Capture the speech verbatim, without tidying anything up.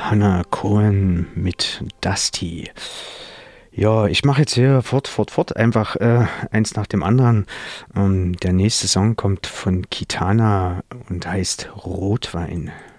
Hannah Cohen mit Dusty. Ja, ich mache jetzt hier fort, fort, fort, einfach äh, eins nach dem anderen. Ähm, der nächste Song kommt von Kitana und heißt Rotwein.